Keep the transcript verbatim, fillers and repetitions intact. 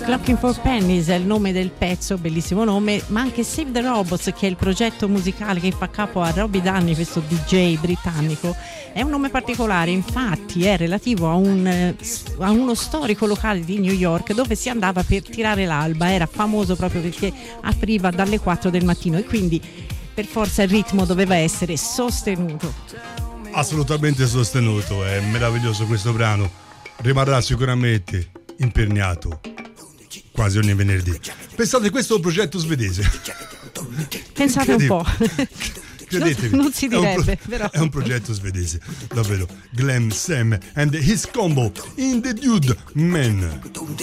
Looking for Pennies è il nome del pezzo, bellissimo nome, ma anche Save the Robots, che è il progetto musicale che fa capo a Robbie Dunny, questo D J britannico, è un nome particolare, infatti è relativo a, un, a uno storico locale di New York dove si andava per tirare l'alba, era famoso proprio perché apriva dalle quattro del mattino e quindi per forza il ritmo doveva essere sostenuto. Assolutamente sostenuto, è meraviglioso questo brano, rimarrà sicuramente imperniato quasi ogni venerdì. Pensate, questo è un progetto svedese. Pensate un po'. Credetemi, non si direbbe, è un, pro- però. È un progetto svedese, davvero. Glam Sam and his combo in the Dude Man.